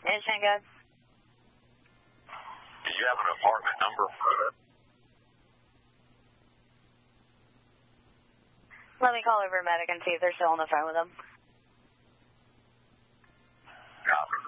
Hey, Shango. Do you have an apartment number for it? Let me call over medic and see if they're still on the phone with them. Copy.